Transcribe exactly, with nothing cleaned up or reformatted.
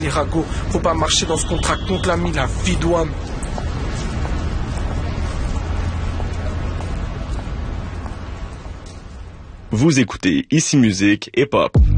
les ragots. Faut pas marcher dans ce contrat contre l'ami, la vie douane. Vous écoutez Ici Musique Hip Hop.